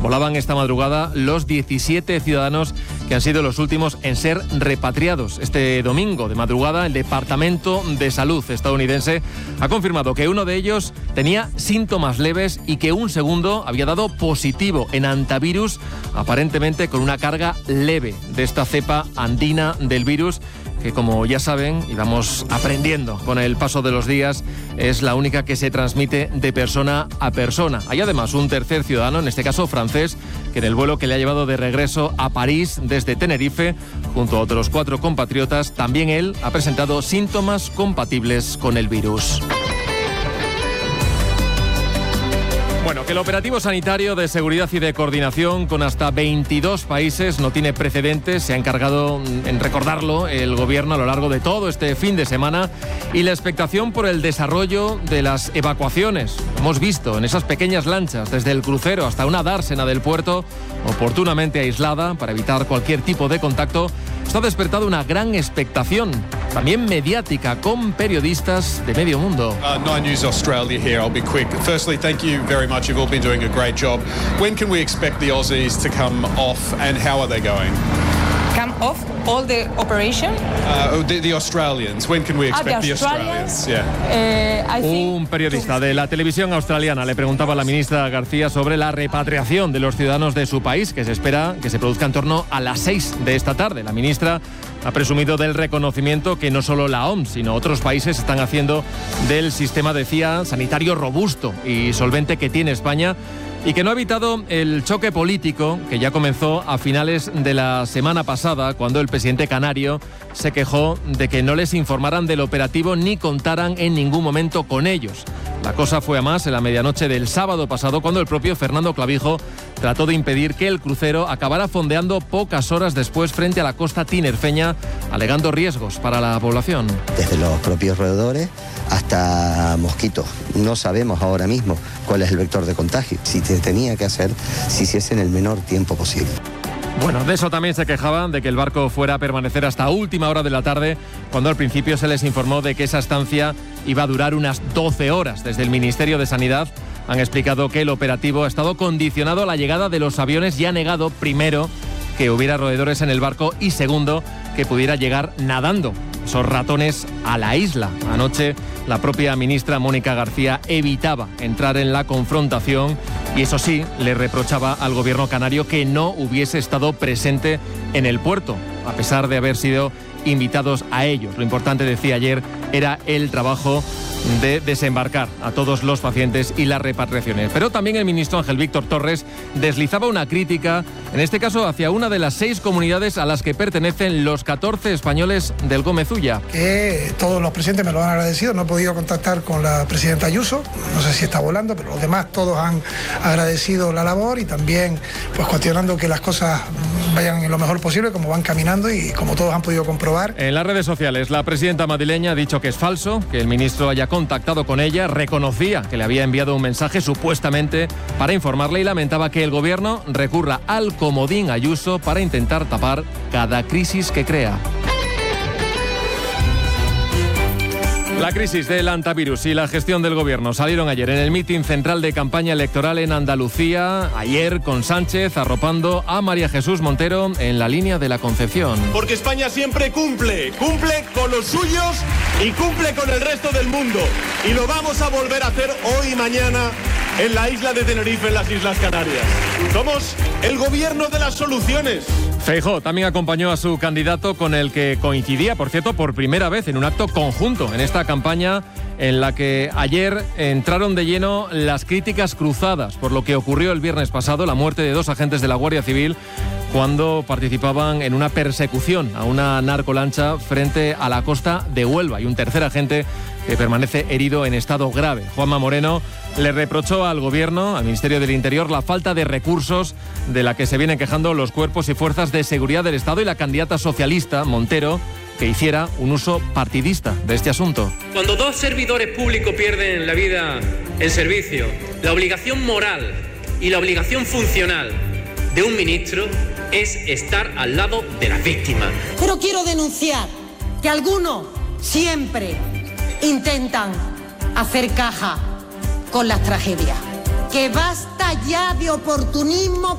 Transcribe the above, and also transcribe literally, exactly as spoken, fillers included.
volaban esta madrugada los diecisiete ciudadanos que han sido los últimos en ser repatriados. Este domingo de madrugada, el Departamento de Salud estadounidense ha confirmado que uno de ellos tenía síntomas leves y que un segundo había dado positivo en antivirus, aparentemente con una carga leve de esta cepa andina del virus, que como ya saben y vamos aprendiendo con el paso de los días, es la única que se transmite de persona a persona. Hay además un tercer ciudadano, en este caso francés, que en el vuelo que le ha llevado de regreso a París desde Tenerife, junto a otros cuatro compatriotas, también él ha presentado síntomas compatibles con el virus. Bueno, que el operativo sanitario de seguridad y de coordinación con hasta veintidós países no tiene precedentes. Se ha encargado en recordarlo el gobierno a lo largo de todo este fin de semana, y la expectación por el desarrollo de las evacuaciones. Hemos visto en esas pequeñas lanchas, desde el crucero hasta una dársena del puerto, oportunamente aislada para evitar cualquier tipo de contacto. Esto ha despertado una gran expectación, también mediática, con periodistas de medio mundo. Uh, Nine News Australia here. I'll be quick. Firstly, thank you very much. You've all been doing a great job. When can we expect the Aussies to come off, and how are they going? Come off all the operation? Uh, the, the Australians. When can we expect ah, the the Australians? Australians? Yeah. Uh, I think Un periodista de la televisión australiana le preguntaba a la ministra García sobre la repatriación de los ciudadanos de su país, que se espera que se produzca en torno a las seis de esta tarde. La ministra ha presumido del reconocimiento que no solo la O M S, sino otros países están haciendo del sistema, decía, sanitario robusto y solvente que tiene España, y que no ha evitado el choque político que ya comenzó a finales de la semana pasada, cuando el presidente canario se quejó de que no les informaran del operativo ni contaran en ningún momento con ellos. La cosa fue a más en la medianoche del sábado pasado, cuando el propio Fernando Clavijo trató de impedir que el crucero acabara fondeando pocas horas después frente a la costa tinerfeña, alegando riesgos para la población. Desde los propios roedores hasta mosquitos. No sabemos ahora mismo cuál es el vector de contagio. Si se tenía que hacer, si se hace en el menor tiempo posible. Bueno, de eso también se quejaban, de que el barco fuera a permanecer hasta última hora de la tarde, cuando al principio se les informó de que esa estancia iba a durar unas doce horas. Desde el Ministerio de Sanidad han explicado que el operativo ha estado condicionado a la llegada de los aviones y ha negado, primero, que hubiera roedores en el barco, y segundo, que pudiera llegar nadando esos ratones a la isla. Anoche la propia ministra Mónica García evitaba entrar en la confrontación y, eso sí, le reprochaba al gobierno canario que no hubiese estado presente en el puerto, a pesar de haber sido invitados a ellos. Lo importante, decía ayer, era el trabajo de desembarcar a todos los pacientes y las repatriaciones. Pero también el ministro Ángel Víctor Torres deslizaba una crítica, en este caso hacia una de las seis comunidades a las que pertenecen los catorce españoles del Gómez Ulla. Que todos los presentes me lo han agradecido. No he podido contactar con la presidenta Ayuso, no sé si está volando, pero los demás todos han agradecido la labor, y también pues cuestionando que las cosas vayan en lo mejor posible, como van caminando y como todos han podido comprobar. En las redes sociales, la presidenta madrileña ha dicho que es falso que el ministro haya contactado con ella, reconocía que le había enviado un mensaje supuestamente para informarle, y lamentaba que el gobierno recurra al comodín Ayuso para intentar tapar cada crisis que crea. La crisis del antivirus y la gestión del gobierno salieron ayer en el mitin central de campaña electoral en Andalucía, ayer con Sánchez arropando a María Jesús Montero en la línea de la Concepción. Porque España siempre cumple, cumple con los suyos y cumple con el resto del mundo. Y lo vamos a volver a hacer hoy y mañana en la isla de Tenerife, en las Islas Canarias. Somos el gobierno de las soluciones. Feijóo también acompañó a su candidato, con el que coincidía, por cierto, por primera vez en un acto conjunto en esta campaña, en la que ayer entraron de lleno las críticas cruzadas por lo que ocurrió el viernes pasado, la muerte de dos agentes de la Guardia Civil cuando participaban en una persecución a una narcolancha frente a la costa de Huelva, y un tercer agente que permanece herido en estado grave. Juanma Moreno le reprochó al gobierno, al Ministerio del Interior, la falta de recursos de la que se vienen quejando los cuerpos y fuerzas de seguridad del Estado, y la candidata socialista, Montero, que hiciera un uso partidista de este asunto. Cuando dos servidores públicos pierden la vida en servicio, la obligación moral y la obligación funcional de un ministro es estar al lado de las víctimas. Pero quiero denunciar que algunos siempre intentan hacer caja con las tragedias. Que basta ya de oportunismo